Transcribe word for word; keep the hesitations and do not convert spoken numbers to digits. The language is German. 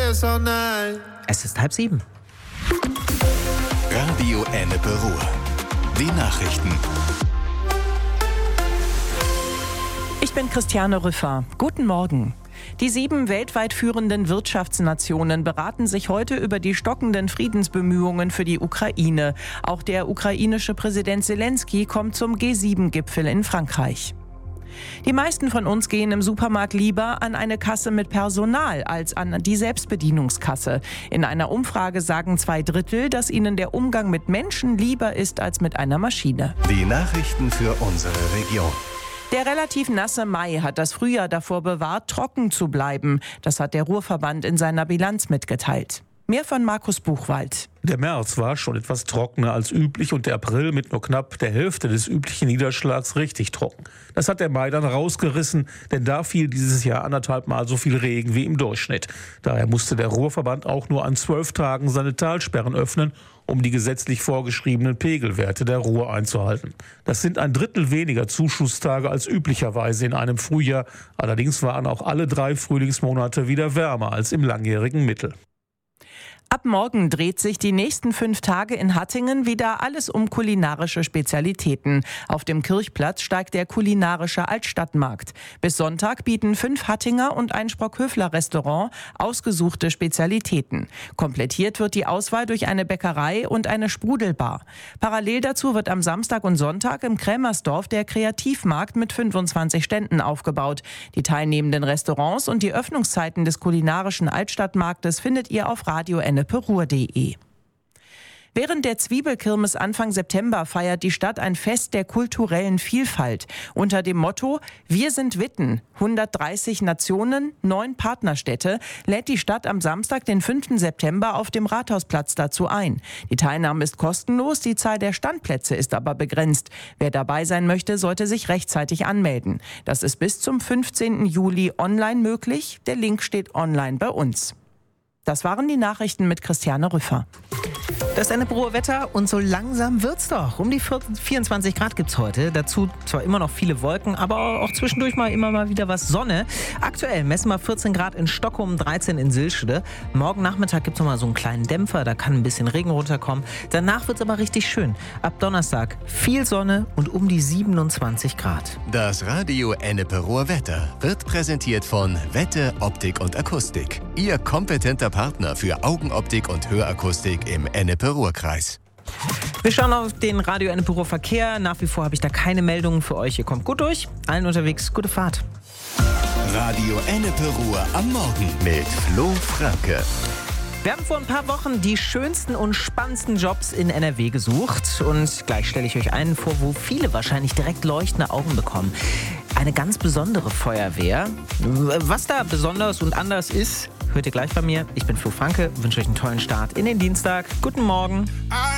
this all night. Es ist halb sieben. Radio Ennepe Ruhr. Die Nachrichten. Ich bin Christiane Rüffer. Guten Morgen. Die sieben weltweit führenden Wirtschaftsnationen beraten sich heute über die stockenden Friedensbemühungen für die Ukraine. Auch der ukrainische Präsident Selenskyj kommt zum G sieben Gipfel in Frankreich. Die meisten von uns gehen im Supermarkt lieber an eine Kasse mit Personal als an die Selbstbedienungskasse. In einer Umfrage sagen zwei Drittel, dass ihnen der Umgang mit Menschen lieber ist als mit einer Maschine. Die Nachrichten für unsere Region. Der relativ nasse Mai hat das Frühjahr davor bewahrt, trocken zu bleiben. Das hat der Ruhrverband in seiner Bilanz mitgeteilt. Mehr von Markus Buchwald. Der März war schon etwas trockener als üblich und der April mit nur knapp der Hälfte des üblichen Niederschlags richtig trocken. Das hat der Mai dann rausgerissen, denn da fiel dieses Jahr anderthalb Mal so viel Regen wie im Durchschnitt. Daher musste der Ruhrverband auch nur an zwölf Tagen seine Talsperren öffnen, um die gesetzlich vorgeschriebenen Pegelwerte der Ruhr einzuhalten. Das sind ein Drittel weniger Zuschusstage als üblicherweise in einem Frühjahr. Allerdings waren auch alle drei Frühlingsmonate wieder wärmer als im langjährigen Mittel. Ab morgen dreht sich die nächsten fünf Tage in Hattingen wieder alles um kulinarische Spezialitäten. Auf dem Kirchplatz steigt der kulinarische Altstadtmarkt. Bis Sonntag bieten fünf Hattinger und ein Sprockhöfler-Restaurant ausgesuchte Spezialitäten. Komplettiert wird die Auswahl durch eine Bäckerei und eine Sprudelbar. Parallel dazu wird am Samstag und Sonntag im Krämersdorf der Kreativmarkt mit fünfundzwanzig Ständen aufgebaut. Die teilnehmenden Restaurants und die Öffnungszeiten des kulinarischen Altstadtmarktes findet ihr auf radio ennepe ruhr punkt de. Während der Zwiebelkirmes Anfang September feiert die Stadt ein Fest der kulturellen Vielfalt. Unter dem Motto Wir sind Witten, hundertdreißig Nationen, neun Partnerstädte, lädt die Stadt am Samstag, den fünften September, auf dem Rathausplatz dazu ein. Die Teilnahme ist kostenlos, die Zahl der Standplätze ist aber begrenzt. Wer dabei sein möchte, sollte sich rechtzeitig anmelden. Das ist bis zum fünfzehnten Juli online möglich. Der Link steht online bei uns. Das waren die Nachrichten mit Christiane Rüffer. Das Ennepe Ruhr Wetter und so langsam wird's doch. Um die vierundzwanzig Grad gibt's heute. Dazu zwar immer noch viele Wolken, aber auch zwischendurch mal immer mal wieder was Sonne. Aktuell messen wir vierzehn Grad in Stockholm, dreizehn in Silschede. Morgen Nachmittag gibt's noch mal so einen kleinen Dämpfer, da kann ein bisschen Regen runterkommen. Danach wird's aber richtig schön. Ab Donnerstag viel Sonne und um die siebenundzwanzig Grad. Das Radio Ennepe Ruhr Wetter wird präsentiert von Wette Optik und Akustik. Ihr kompetenter Partner für Augenoptik und Hörakustik im Ennepe Ruhr-Kreis. Wir schauen auf den Radio Ennepe Ruhr Verkehr. Nach wie vor habe ich da keine Meldungen für euch. Ihr kommt gut durch. Allen unterwegs, gute Fahrt. Radio Ennepe Ruhr am Morgen mit Flo Franke. Wir haben vor ein paar Wochen die schönsten und spannendsten Jobs in N R W gesucht. Und gleich stelle ich euch einen vor, wo viele wahrscheinlich direkt leuchtende Augen bekommen. Eine ganz besondere Feuerwehr. Was da besonders und anders ist, hört ihr gleich bei mir. Ich bin Flo Franke, wünsche euch einen tollen Start in den Dienstag. Guten Morgen.